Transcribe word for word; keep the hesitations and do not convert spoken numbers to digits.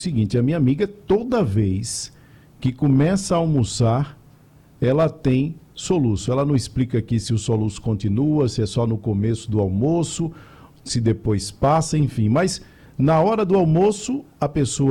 seguinte, a minha amiga, toda vez que começa a almoçar, ela tem soluço. Ela não explica aqui se o soluço continua, se é só no começo do almoço, se depois passa, enfim. Mas na hora do almoço, a pessoa